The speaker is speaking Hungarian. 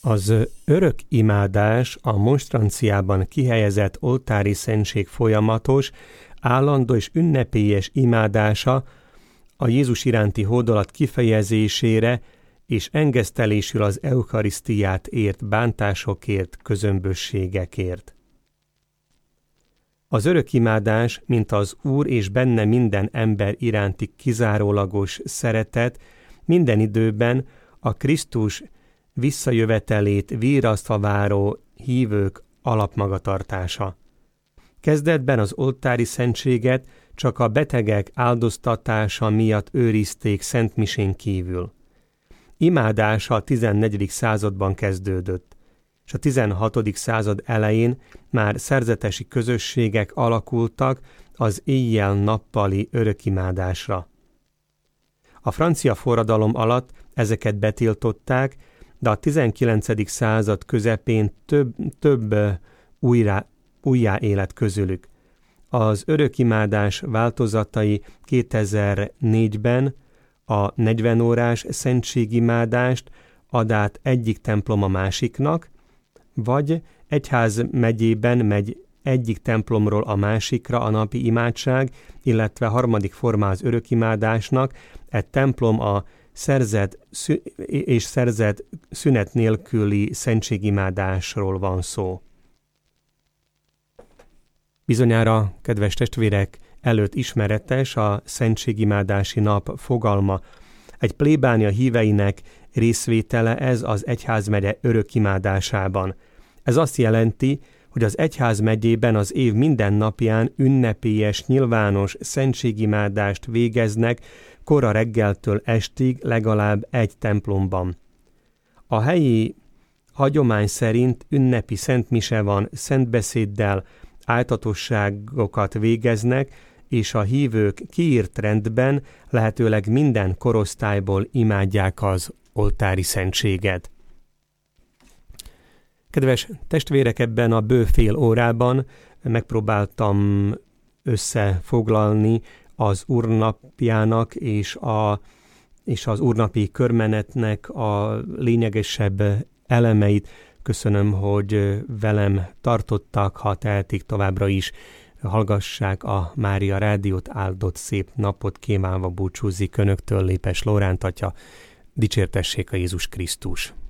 Az örök imádás a monstranciában kihelyezett oltári szentség folyamatos, állandó és ünnepélyes imádása a Jézus iránti hódolat kifejezésére és engesztelésül az eukarisztiát ért bántásokért, közömbösségekért. Az örökimádás, mint az Úr és benne minden ember iránti kizárólagos szeretet, minden időben a Krisztus visszajövetelét virrasztva váró hívők alapmagatartása. Kezdetben az oltári szentséget csak a betegek áldoztatása miatt őrizték szentmisén kívül. Imádása a 14. században kezdődött, és a 16. század elején már szerzetesi közösségek alakultak az éjjel-nappali örökimádásra. A francia forradalom alatt ezeket betiltották, de a 19. század közepén több újjáélet közülük. Az örökimádás változatai 2004-ben a 40 órás szentségimádást ad át egyik templom a másiknak, vagy egyházmegyében megy egyik templomról a másikra a napi imádság, illetve harmadik forma az örökimádásnak, egy templom a szerzett szünet nélküli szentségimádásról van szó. Bizonyára, kedves testvérek, előtt ismeretes a szentségimádási nap fogalma. Egy plébánia híveinek részvétele ez az egyházmegye örökimádásában. Ez azt jelenti, hogy az egyházmegyében az év minden napján ünnepélyes, nyilvános szentségimádást végeznek kora reggeltől estig legalább egy templomban. A helyi hagyomány szerint ünnepi szentmise van, szentbeszéddel, áltatosságokat végeznek, és a hívők kiírt rendben lehetőleg minden korosztályból imádják az oltári szentséget. Kedves testvérek, ebben a bő fél órában megpróbáltam összefoglalni az úrnapjának és az úrnapi körmenetnek a lényegesebb elemeit. Köszönöm, hogy velem tartottak, ha tehetik továbbra is. Hallgassák a Mária Rádiót, áldott szép napot kívánva búcsúzik önöktől Lépes Lóránt atya. Dicsértessék a Jézus Krisztus!